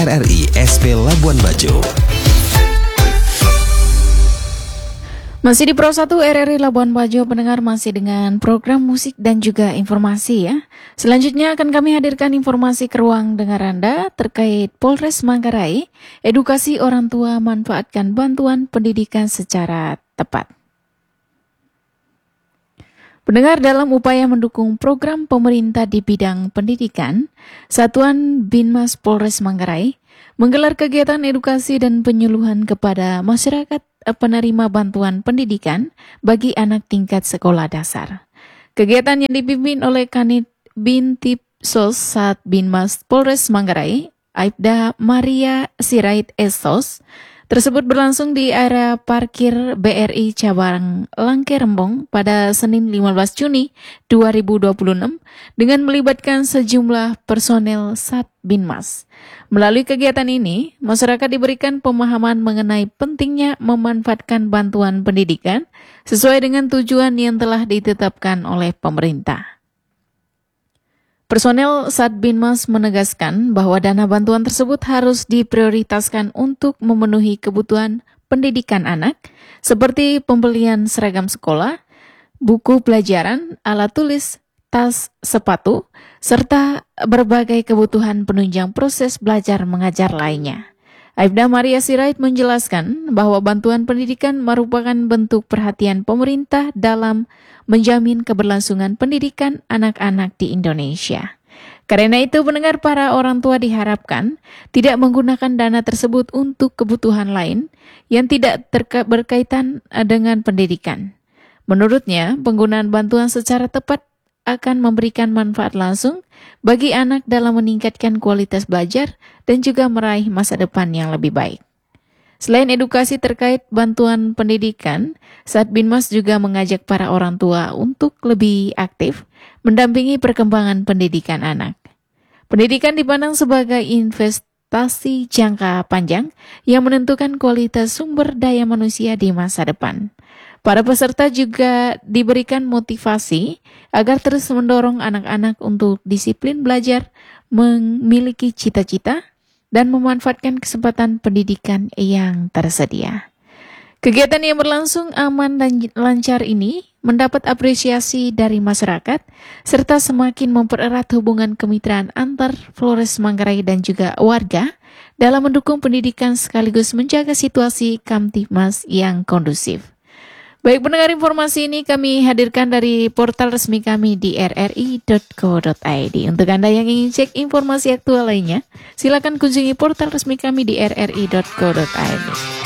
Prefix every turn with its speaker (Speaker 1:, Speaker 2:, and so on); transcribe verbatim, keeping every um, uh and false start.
Speaker 1: R R I S P Labuan Bajo.
Speaker 2: Masih di Pro satu R R I Labuan Bajo, pendengar, masih dengan program musik dan juga informasi ya. Selanjutnya akan kami hadirkan informasi ke ruang dengar Anda terkait Polres Manggarai, edukasi orang tua manfaatkan bantuan pendidikan secara tepat. Pendengar, dalam upaya mendukung program pemerintah di bidang pendidikan, Satuan Binmas Polres Manggarai menggelar kegiatan edukasi dan penyuluhan kepada masyarakat penerima bantuan pendidikan bagi anak tingkat sekolah dasar. Kegiatan yang dipimpin oleh Kanit Bintipsos Sat Binmas Polres Manggarai, Aibda Maria Sirait Estos, tersebut berlangsung di area parkir B R I Cabang Langke Rembong pada Senin lima belas Juni dua ribu dua puluh enam dengan melibatkan sejumlah personel Sat Binmas. Melalui kegiatan ini, masyarakat diberikan pemahaman mengenai pentingnya memanfaatkan bantuan pendidikan sesuai dengan tujuan yang telah ditetapkan oleh pemerintah. Personel Sat Binmas menegaskan bahwa dana bantuan tersebut harus diprioritaskan untuk memenuhi kebutuhan pendidikan anak, seperti pembelian seragam sekolah, buku pelajaran, alat tulis, tas, sepatu, serta berbagai kebutuhan penunjang proses belajar mengajar lainnya. Aibda Maria Sirait menjelaskan bahwa bantuan pendidikan merupakan bentuk perhatian pemerintah dalam menjamin keberlangsungan pendidikan anak-anak di Indonesia. Karena itu, pendengar, para orang tua diharapkan tidak menggunakan dana tersebut untuk kebutuhan lain yang tidak terka- berkaitan dengan pendidikan. Menurutnya, penggunaan bantuan secara tepat akan memberikan manfaat langsung bagi anak dalam meningkatkan kualitas belajar dan juga meraih masa depan yang lebih baik. Selain edukasi terkait bantuan pendidikan, Sat Binmas juga mengajak para orang tua untuk lebih aktif mendampingi perkembangan pendidikan anak. Pendidikan dipandang sebagai investasi jangka panjang yang menentukan kualitas sumber daya manusia di masa depan. Para peserta juga diberikan motivasi agar terus mendorong anak-anak untuk disiplin belajar, memiliki cita-cita, dan memanfaatkan kesempatan pendidikan yang tersedia. Kegiatan yang berlangsung aman dan lancar ini mendapat apresiasi dari masyarakat, serta semakin mempererat hubungan kemitraan antar Polres Manggarai dan juga warga dalam mendukung pendidikan sekaligus menjaga situasi Kamtibmas yang kondusif. Baik pendengar, informasi ini kami hadirkan dari portal resmi kami di r r i dot co dot i d. Untuk Anda yang ingin cek informasi aktual lainnya, silakan kunjungi portal resmi kami di r r i dot co dot i d.